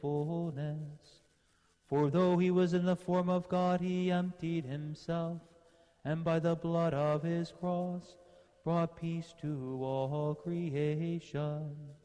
fullness. For though he was in the form of God, he emptied himself, and by the blood of his cross brought peace to all creation.